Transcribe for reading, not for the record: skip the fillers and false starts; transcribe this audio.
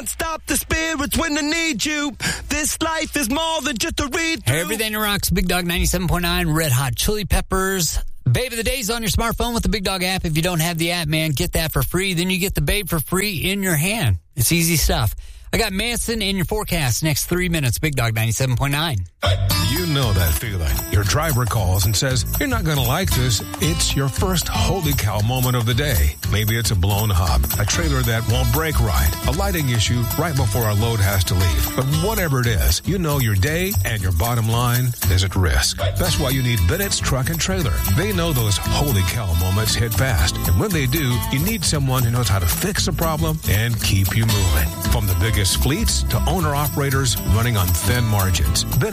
can't stop the spirits when they need you. This life is more than just a read through. Everything rocks. Big Dog 97.9, Red Hot Chili Peppers. Babe of the Day's on your smartphone with the Big Dog app. If you don't have the app, man, get that for free. Then you get the Babe for free in your hand. It's easy stuff. I got Manson in your forecast next 3 minutes. Big Dog 97.9. You know that feeling. Your driver calls and says, you're not going to like this. It's your first holy cow moment of the day. Maybe it's a blown hub, a trailer that won't brake right, a lighting issue right before a load has to leave. But whatever it is, you know your day and your bottom line is at risk. That's why you need Bennett's Truck and Trailer. They know those holy cow moments hit fast. And when they do, you need someone who knows how to fix the problem and keep you moving. From the biggest fleets to owner-operators running on thin margins.